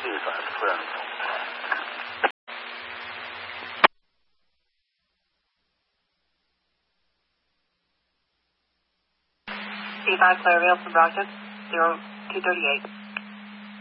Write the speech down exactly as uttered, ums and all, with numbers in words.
feedback, friends. Feedback, clear rail from Rocket, zero two thirty-eight.